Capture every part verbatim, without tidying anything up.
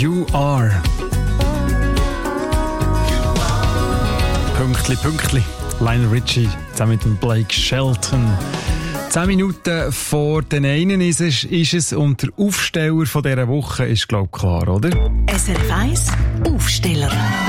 You Are. Pünktli, Pünktli. Lionel Richie zusammen mit dem Blake Shelton. Zehn Minuten vor den einen ist es, ist es und der Aufsteller von dieser Woche ist, glaube ich, klar, oder? S R F eins Aufsteller.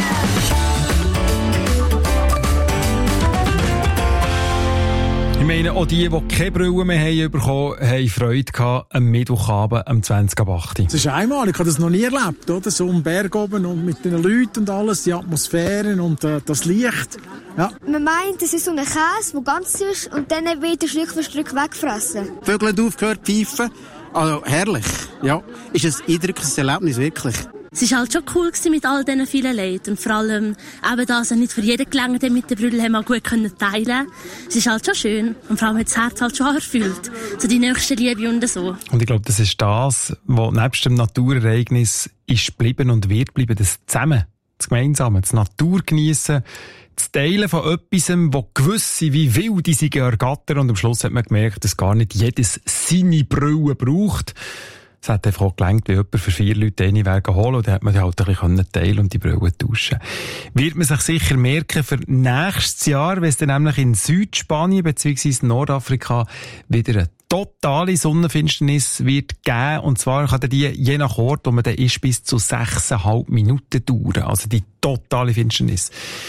Ich meine, auch die, die keine Brille mehr haben bekommen, haben Freude gehabt am Mittwochabend am zwanzig ab acht. Das ist einmal, ich habe das noch nie erlebt, oder? So am Berg oben und mit den Leuten und alles, die Atmosphäre und äh, das Licht. Ja. Man meint, das ist so ein Käse, der ganz ist und dann wird er Stück für Stück wegfressen. Die Vögel haben aufgehört zu pfeifen. Also herrlich, ja. Ist ein eindrückliches Erlebnis, wirklich. Es war halt schon cool mit all diesen vielen Leuten. Und vor allem eben, dass er nicht für jeden gelangt hat mit den Brüdern, haben wir gut teilen können. Es ist halt schon schön. Und vor allem hat das Herz halt schon erfüllt. So die nächste Liebe und so. Und ich glaube, das ist das, was nebst dem Naturereignis ist geblieben und wird bleiben, das Zusammen, das Gemeinsame, das Natur geniessen, das Teilen von etwas, wo gewisse wie wilde sich ergattern. Und am Schluss hat man gemerkt, dass gar nicht jedes seine Brille braucht. Es hat einfach auch gelangt, wie jemand für vier Leute eine Wege holen und dann hat man die halt ein bisschen teilen und die Brille tauschen. Wird man sich sicher merken für nächstes Jahr, wenn es dann nämlich in Südspanien bzw. Nordafrika wieder eine totale Sonnenfinsternis wird geben. Und zwar kann die je nach Ort, wo man dann ist, bis zu sechseinhalb Minuten dauern. Also die totale Finsternis.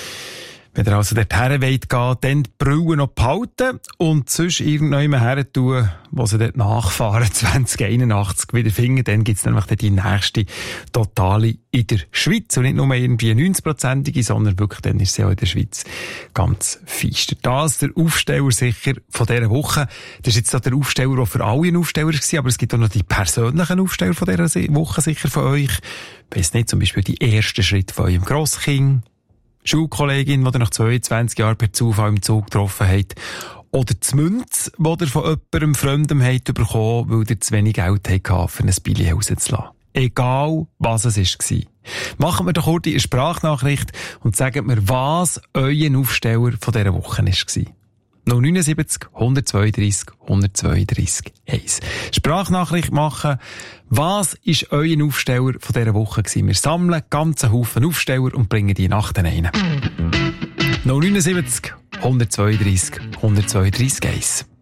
Wenn ihr also dorthin wollt gehen, dann die Brille noch behalten und sonst irgendjemand her tun, wo sie dort nachfahren, zwanzig einundachtzig wieder finden, dann gibt's nämlich die nächste totale in der Schweiz. Und nicht nur irgendwie neunzig-prozentige, sondern wirklich dann ist sie auch in der Schweiz ganz feister. Das der Aufsteller sicher von dieser Woche. Das ist jetzt so der Aufsteller, der für alle ein Aufsteller war, aber es gibt auch noch die persönlichen Aufsteller von dieser Woche sicher von euch. Ich weiss nicht, zum Beispiel die ersten Schritte von eurem Grosskind, Schulkollegin, die ihr nach zweiundzwanzig Jahren per Zufall im Zug getroffen habt. Oder die Münze, die ihr von jemandem Fremdem habt bekommen, weil ihr zu wenig Geld hattet, für ein Billet rauszulassen. Egal, was es war. Machen wir doch kurz eine Sprachnachricht und sagt mir, was euer Aufsteller von dieser Woche war. null neun sieben null eins zwei drei null eins zwei drei eins. Sprachnachricht machen. Was ist euer Aufsteller von dieser Woche gewesen? Wir sammeln ganzen Haufen Aufsteller und bringen die Nacht rein. null neun sieben null eins zwei drei null eins zwei drei eins.